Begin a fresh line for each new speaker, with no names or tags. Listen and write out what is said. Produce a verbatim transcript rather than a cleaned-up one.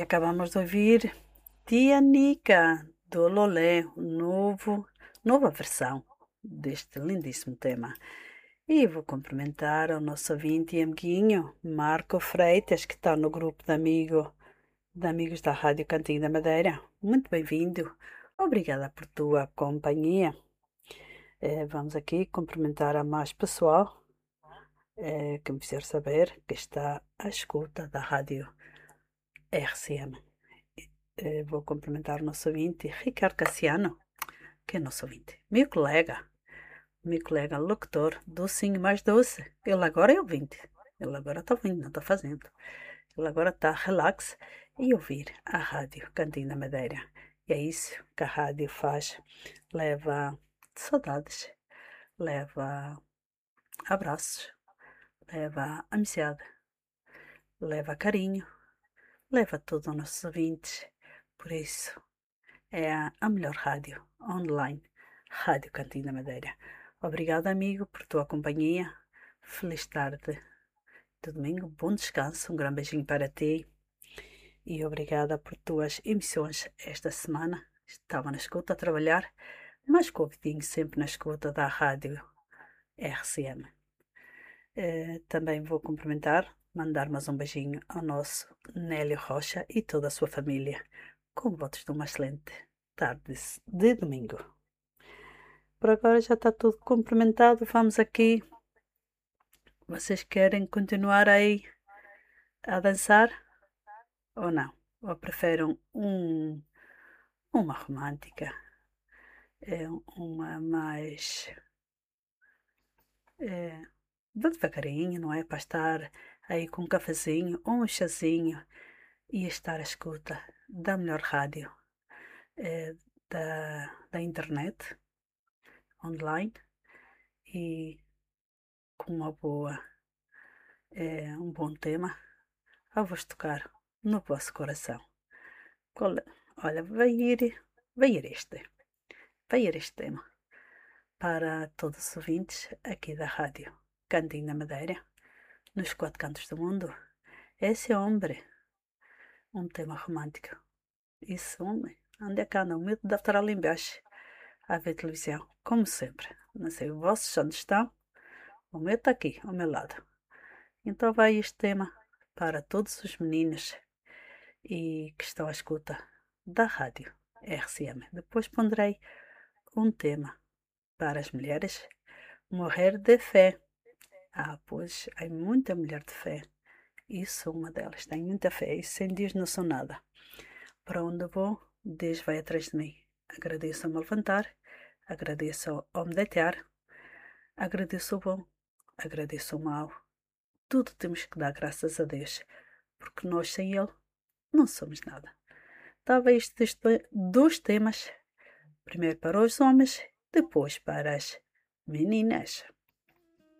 Acabamos de ouvir Tia Nica, do Lolé, novo, nova versão deste lindíssimo tema. E vou cumprimentar o nosso ouvinte e amiguinho, Marco Freitas, que está no grupo de, amigo, de amigos da Rádio Cantinho da Madeira. Muito bem-vindo. Obrigada por tua companhia. Eh, vamos aqui cumprimentar a mais pessoal eh, que me fizer saber que está à escuta da Rádio R C M. Eh, vou cumprimentar o nosso ouvinte, Ricardo Cassiano, que é nosso ouvinte, meu colega, meu colega locutor, docinho mais doce. Ele agora é ouvinte, ele agora está ouvindo, não está fazendo. Ele agora está relax e ouvir a rádio Cantinho da Madeira. E é isso que a rádio faz, leva saudades, leva abraços, leva amizade, leva carinho, leva todos os nossos ouvintes. Por isso, é a melhor rádio online, Rádio Cantinho da Madeira. Obrigado, amigo, por tua companhia. Feliz tarde de domingo, bom descanso, um grande beijinho para ti e obrigada por tuas emissões esta semana. Estava na escuta a trabalhar, mas com o ouvidinho sempre na escuta da rádio R C M. Eh, também vou cumprimentar, mandar mais um beijinho ao nosso Nélio Rocha e toda a sua família, com votos de uma excelente tarde de domingo. Por agora já está tudo cumprimentado. Vamos aqui. Vocês querem continuar aí a dançar ou não? Ou preferem um, uma romântica? É uma mais é, devagarinho, não é? Para estar aí com um cafezinho ou um chazinho e estar à escuta da melhor rádio é, da, da internet online e com uma boa, é, um bom tema a vos tocar no vosso coração. Qual, olha, vai ir, vai ir este, vai ir este tema para todos os ouvintes aqui da rádio Cantinho da Madeira, nos quatro cantos do mundo. Esse homem, um tema romântico. Isso, homem, onde é que anda? O meu deve estar ali embaixo a ver televisão, como sempre. Não sei, os vossos onde estão? O meu está aqui, ao meu lado. Então vai este tema para todos os meninos e que estão à escuta da rádio R C M. Depois ponderei um tema para as mulheres, morrer de fé. Ah, pois há muita mulher de fé e sou uma delas, tenho muita fé e sem Deus não sou nada. Para onde vou, Deus vai atrás de mim. Agradeço ao me levantar, agradeço ao me deitar, agradeço o bom, agradeço o mau. Tudo temos que dar graças a Deus, porque nós sem Ele não somos nada. Talvez estes dois temas, primeiro para os homens, depois para as meninas.